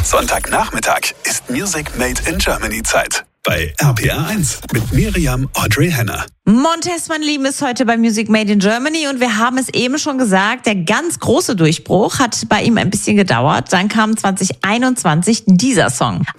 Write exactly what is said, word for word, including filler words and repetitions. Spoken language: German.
Sonntagnachmittag ist Music Made in Germany Zeit. Bei R P R eins mit Miriam Audrey Henner. Montez, mein Lieben, ist heute bei Music Made in Germany und wir haben es eben schon gesagt, der ganz große Durchbruch hat bei ihm ein bisschen gedauert. Dann kam zwanzig einundzwanzig dieser Song.